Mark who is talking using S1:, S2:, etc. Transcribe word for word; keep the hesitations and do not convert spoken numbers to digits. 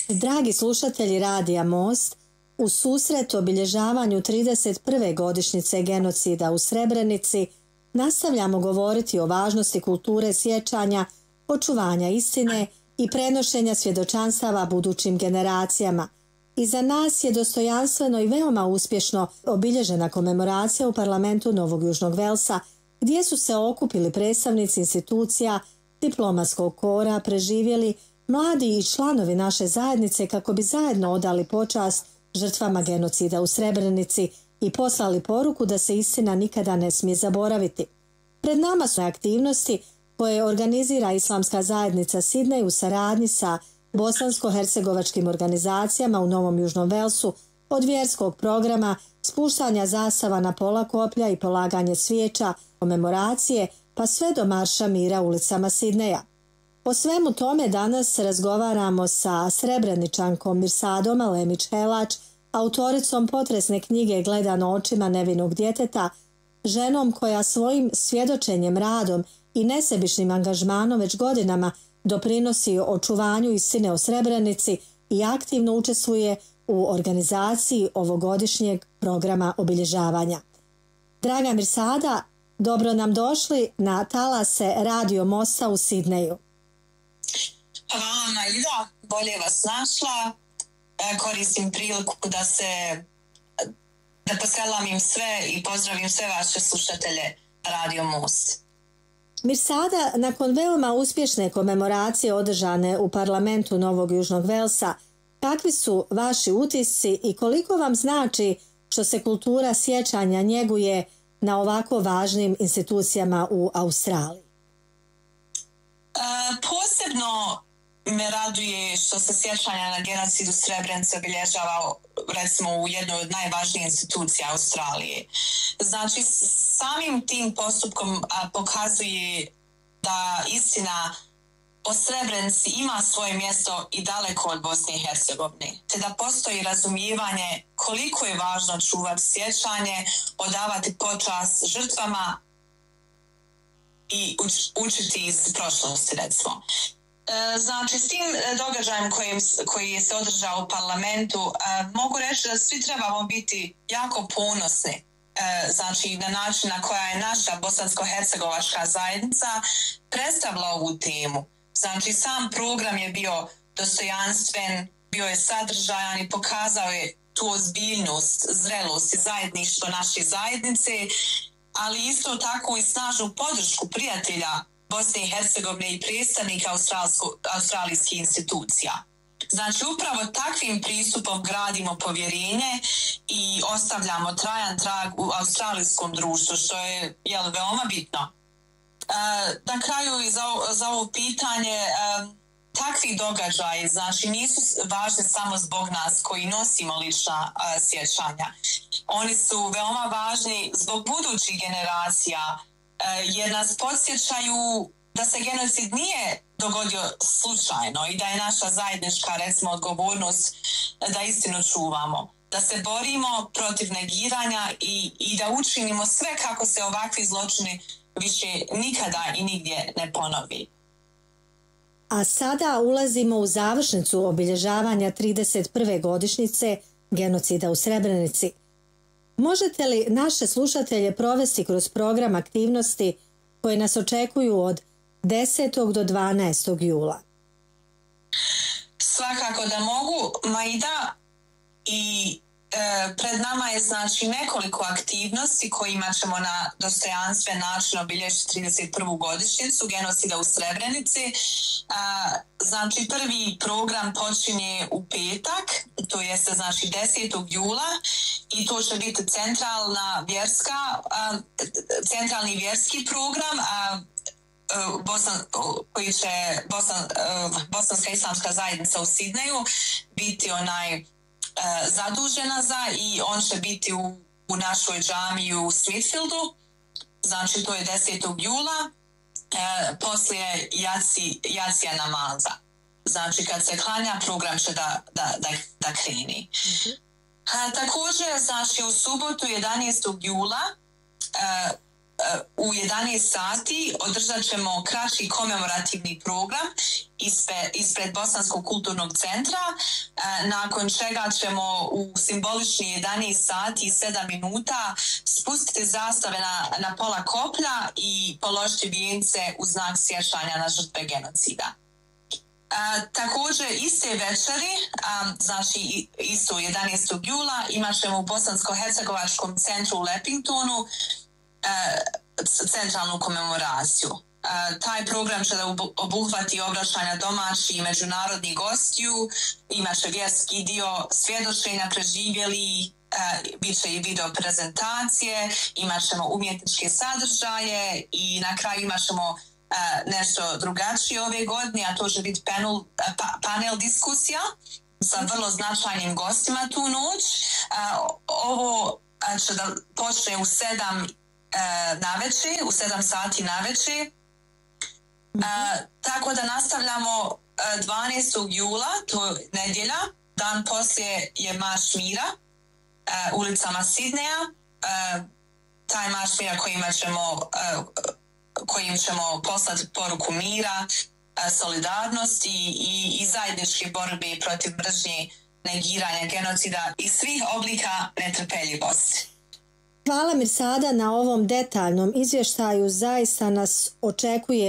S1: Dragi slušatelji Radija Most, u susret obilježavanju trideset prve godišnjice genocida u Srebrenici nastavljamo govoriti o važnosti kulture sjećanja, očuvanja istine i prenošenja svjedočanstava budućim generacijama. I za nas je dostojanstveno i veoma uspješno obilježena komemoracija u parlamentu Novog Južnog Velsa, gdje su se okupili predstavnici institucija, diplomatskog kora, preživjeli, mladi i članovi naše zajednice kako bi zajedno odali počast žrtvama genocida u Srebrenici i poslali poruku da se istina nikada ne smije zaboraviti. Pred nama su aktivnosti koje organizira Islamska zajednica Sidnej u saradnji sa bosansko-hercegovačkim organizacijama u Novom Južnom Velsu, od vjerskog programa, spuštanja zastava na pola koplja i polaganje svijeća, komemoracije, pa sve do marša mira ulicama Sidneja. O svemu tome danas razgovaramo sa Srebreničankom Mirsadom Alemić-Helač, autoricom potresne knjige Gledano očima nevinog djeteta, ženom koja svojim svjedočenjem, radom i nesebičnim angažmanom već godinama doprinosi očuvanju istine o Srebrenici i aktivno učestvuje u organizaciji ovogodišnjeg programa obilježavanja. Draga Mirsada, dobro nam došli na talase Radio Mosta u Sidneju.
S2: Hvala Maida, bolje vas našla. Koristim priliku da se da poselamim sve i pozdravim sve vaše slušatelje Radio Most.
S1: Mirsada, nakon veoma uspješne komemoracije održane u parlamentu Novog Južnog Velsa, kakvi su vaši utisci i koliko vam znači što se kultura sjećanja njeguje na ovako važnim institucijama u Australiji?
S2: E, posebno me raduje što se sjećanja na genocid u Srebrenici obilježava recimo u jednoj od najvažnijih institucija Australije. Znači, samim tim postupkom a, pokazuje da istina o Srebrenici ima svoje mjesto i daleko od Bosne i Hercegovine, te da postoji razumijevanje koliko je važno čuvati sjećanje, odavati počast žrtvama i uč, učiti iz prošlosti, recimo. E, znači, s tim događajem koji, koji je se održao u parlamentu, e, mogu reći da svi trebamo biti jako ponosni, e, znači na način na koja je naša bosansko-hercegovačka zajednica predstavila ovu temu. Znači, sam program je bio dostojanstven, bio je sadržajan i pokazao je tu ozbiljnost, zrelost i zajedništvo naše zajednice, ali isto tako i snažnu podršku prijatelja Bosne i Hercegovine i predstavnika australijskih institucija. Znači, upravo takvim pristupom gradimo povjerenje i ostavljamo trajan trag u australijskom društvu, što je jel, veoma bitno. E, na kraju i za, za ovo pitanje, e, takvi događaji znači, nisu važni samo zbog nas koji nosimo lična e, sjećanja. Oni su veoma važni zbog budućih generacija, jer nas podsjećaju da se genocid nije dogodio slučajno i da je naša zajednička, recimo, odgovornost da istinu čuvamo, da se borimo protiv negiranja i, i da učinimo sve kako se ovakvi zločini više nikada i nigdje ne ponovi.
S1: A sada ulazimo u završnicu obilježavanja trideset prve godišnjice genocida u Srebrenici. Možete li naše slušatelje provesti kroz program aktivnosti koje nas očekuju od desetog do dvanaestog jula?
S2: Svakako da mogu, Maida, i e, pred nama je znači nekoliko aktivnosti kojima ćemo na dostojanstven način obilježiti trideset prvu godišnjicu genocida u Srebrenici. E, znači, prvi program počinje u petak, to jeste znači desetog jula, i to će biti centralna vjerska, a, centralni vjerski program, a, a, Bosan, koji će Bosan, a, Bosanska islamska zajednica u Sidneju biti onaj a, zadužena za, i on će biti u, u našoj džamiji u Smithfieldu. Znači, to je desetog jula, a, poslije jaci, jacija namaza. Znači, kad se klanja, program će da, da, da, da kreni. A, također, znači, u subotu jedanaestog jula a, u jedanaest sati održat ćemo kraći komemorativni program ispred, ispred Bosanskog kulturnog centra, nakon čega ćemo u simbolični jedanaest sati i sedam minuta spustiti zastave na, na pola koplja i položiti vijence u znak sjećanja na žrtve genocida. A, također iste večeri, a, znači isto jedanaestog jula, imat ćemo u Bosansko-hercegovačkom centru u Lepingtonu a, centralnu komemoraciju. A, taj program će da obuhvati obraćanja domaćih i međunarodnih gostiju, imat će vjerski dio, svjedočenja preživjeli, Uh, bit će i video prezentacije, imat ćemo umjetničke sadržaje i na kraju imat ćemo uh, nešto drugačije ove godine, a to će biti panel, uh, pa, panel diskusija sa vrlo značajnim gostima tu noć. Uh, ovo uh, će da počne u sedam uh, naveče, u sedam sati naveče. Uh, tako da nastavljamo uh, dvanaestog jula, to je nedjelja, dan poslije je Marš mira, Uh, ulicama Sidneja, uh, taj marš mira kojim ćemo, uh, kojim ćemo poslati poruku mira, uh, solidarnosti i, i zajedničke borbe protiv mržnje, negiranja, genocida i svih oblika netrpeljivosti.
S1: Hvala Mirsada na ovom detaljnom izvještaju, zaista nas očekuje